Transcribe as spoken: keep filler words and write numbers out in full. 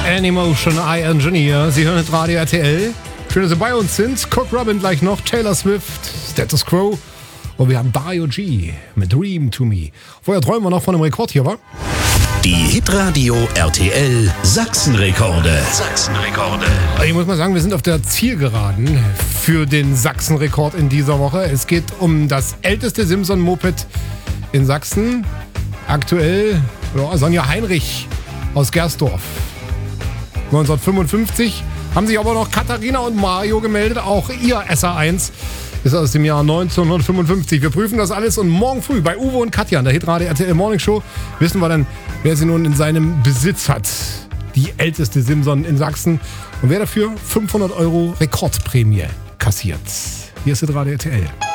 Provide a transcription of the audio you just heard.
Anymotion, I Engineer. Sie hören das Radio R T L. Schön, dass Sie bei uns sind. Cook Robin gleich noch, Taylor Swift, Status Quo. Und wir haben Dario G mit Dream to Me. Vorher träumen wir noch von einem Rekord hier, wa? Die Hitradio R T L Sachsenrekorde. Sachsenrekorde. Ich muss mal sagen, wir sind auf der Zielgeraden für den Sachsenrekord in dieser Woche. Es geht um das älteste Simson-Moped in Sachsen. Aktuell ja, Sonja Heinrich aus Gersdorf. neunzehnhundertfünfundfünfzig haben sich aber noch Katharina und Mario gemeldet. Auch ihr S R eins ist aus dem Jahr neunzehnhundertfünfundfünfzig. Wir prüfen das alles und morgen früh bei Uwe und Katja in der Hitradio R T L Morning Show wissen wir dann, wer sie nun in seinem Besitz hat. Die älteste Simson in Sachsen. Und wer dafür fünfhundert Euro Rekordprämie kassiert. Hier ist Hitradio R T L.